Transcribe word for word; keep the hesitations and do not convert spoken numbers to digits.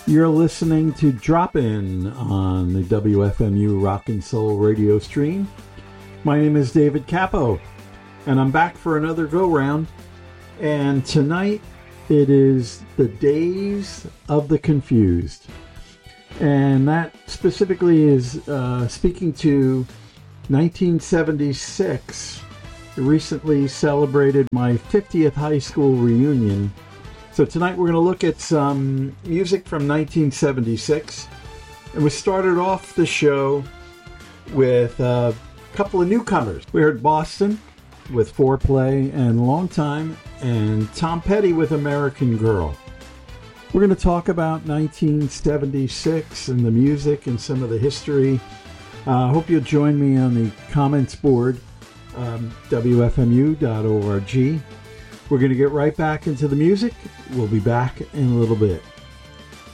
You're listening to Drop In on the W F M U Rock and Soul radio stream. My name is David Capo, and I'm back for another go-round. And tonight, it is the Days of the Confused. And that specifically is uh, speaking to nineteen seventy-six. I recently celebrated my fiftieth high school reunion. So tonight we're going to look at some music from nineteen seventy-six. And we started off the show with a couple of newcomers. We heard Boston with Foreplay and Long Time, and Tom Petty with American Girl. We're going to talk about nineteen seventy-six and the music and some of the history. I uh, hope you'll join me on the comments board, um, W F M U dot org. We're going to get right back into the music. We'll be back in a little bit.